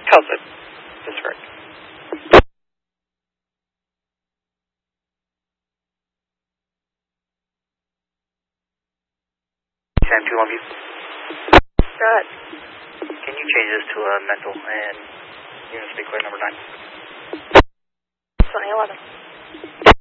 Cousin. That's right. Sam 2 Longview. Go ahead. Can you change this to a mental and unit speak clear number 9? 2011.